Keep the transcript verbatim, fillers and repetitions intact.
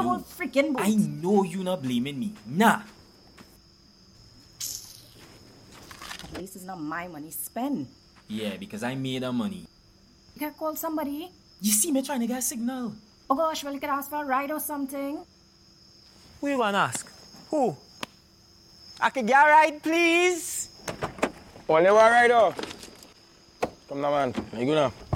the whole freaking boat. I know you not blaming me. Nah. At least it's not my money spent. Yeah, because I made the money. You can call somebody. You see me trying to get a signal. Oh gosh, well you could ask for a ride or something. Who you gonna ask? Who? I could get a ride, please? Only one ride, oh. Come now, man. You good now?